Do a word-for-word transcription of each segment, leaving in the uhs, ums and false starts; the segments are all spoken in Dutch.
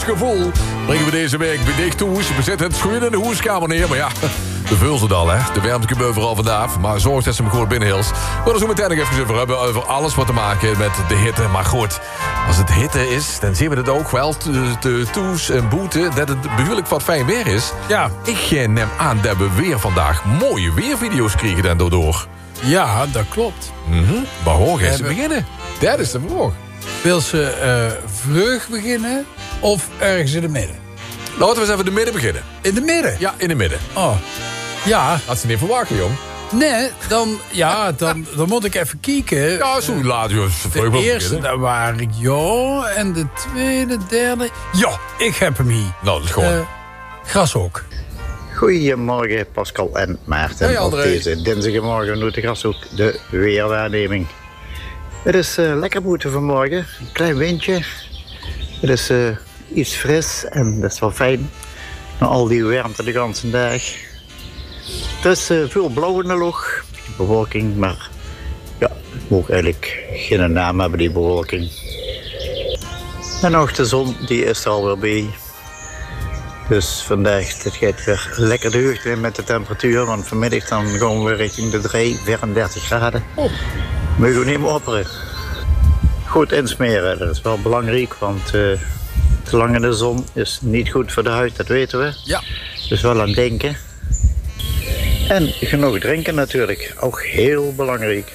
gevoel brengen we deze week bij dicht toe. We zetten het schoen in de hoeskamer neer. Maar ja, de vul ze al, hè. De warmte komt overal vandaan. Maar zorg dat ze hem gewoon binnenhils. We gaan er zo meteen nog even over hebben. Over alles wat te maken met de hitte. Maar goed, als het hitte is, dan zien we het ook wel. De toes en boete. Dat het behoorlijk wat fijn weer is. Ja. Ik neem aan dat we weer vandaag mooie weervideo's krijgen dan daardoor. Ja, dat klopt. Mm-hmm. Maar hoor, gaan ze Hebben... beginnen? Dat is de vraag. Wil ze uh, vlug beginnen of ergens in het midden? Laten we eens even in de midden beginnen. In de midden? Ja, in de midden. Oh, ja. Had ze niet verwachten, jong. Nee, dan, ja, dan, dan moet ik even kijken. Ja, zo laat je. De eerste, daar waren ik ja. En de tweede, derde... Ja, ik heb hem hier. Nou, dat is gewoon. Uh, Grashok. Goedemorgen Pascal en Maarten. Hey, op deze dinsdagmorgen doet de Grashok de weerwaarneming. Het is uh, lekker boete vanmorgen. Een klein windje. Het is uh, iets fris en dat is wel fijn. Na al die warmte de ganse dag. Het is uh, veel blauw in de lucht. Bewolking, maar ja, het mag eigenlijk geen naam hebben, die bewolking. En ook de zon, die is er alweer bij. Dus vandaag, het gaat weer lekker de heugd in met de temperatuur. Want vanmiddag dan gaan we richting de vierendertig graden. Oh. We gaan niet meer opperen. Goed insmeren, dat is wel belangrijk. Want uh, te lang in de zon is niet goed voor de huid, dat weten we. Ja. Dus wel aan denken. En genoeg drinken natuurlijk, ook heel belangrijk.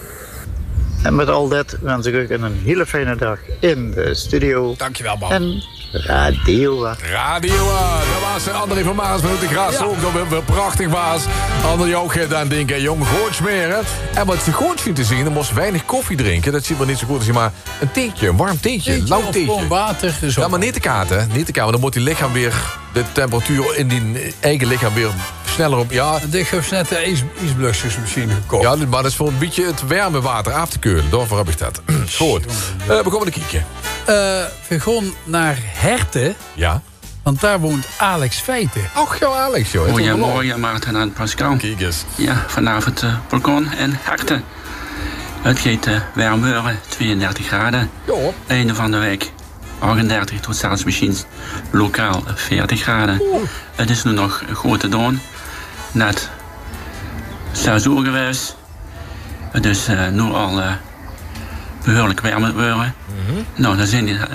En met al dat wens ik u een hele fijne dag in de studio. Dankjewel, man. En Radio. Radio, dat was André van Maas vanuit de Grashok. Ja. Dat weer prachtig was. André ook gaat aan denken, jong, goed smeren. En wat ze goed vindt te zien, dan moest weinig koffie drinken. Dat ziet wel niet zo goed als je maar een theetje, een warm theetje, een lauw theetje. Gewoon water. Ja, maar niet te katen, niet te katen. Dan moet die lichaam weer, de temperatuur in die eigen lichaam weer sneller op. Ja, ik heb net de ijsblussersmachine gekocht. Ja, maar dat is voor een beetje het warme water af te keuren. Daarvoor heb ik dat. Goed. Uh, we komen de kieken. Uh, we gaan naar Herten. Ja. Want daar woont Alex Feiten. Och, ja, Alex, joh. Goedemorgen, Maarten en Pascal. Kijk eens. Ja, vanavond uh, balkon en Herten. Het gaat uh, warm worden, tweeëndertig graden. Jo. Einde van de week achtendertig tot zelfs misschien lokaal veertig graden. Oeh. Het is nu nog een grote doon. Net zes uur geweest. Het is uh, nu al uh, behoorlijk warm worden. Mm-hmm. Nou, dan zijn die... Uh,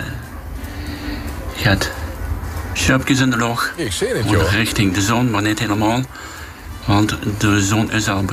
gaat schupjes in de lucht. Ik zie het, joh. Richting de zon, maar niet helemaal. Want de zon is al